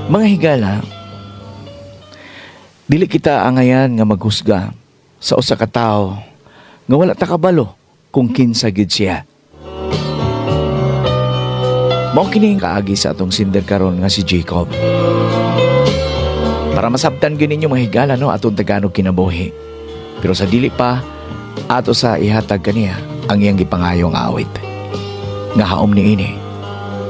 Mga higala, dili kita angayan nga maghusga sa usa ka tawo nga wala ta kabalo kung kinsa gid siya. Mao kini ang kaagi sa atong sinder karon nga si Jacob. Para masabtan gyud ninyo mga higala no atong Tagalog kinabuhi. Pero sa dili pa ato sa ihatag kaniya ang iyang gipangayong awit. Nga haom ni ini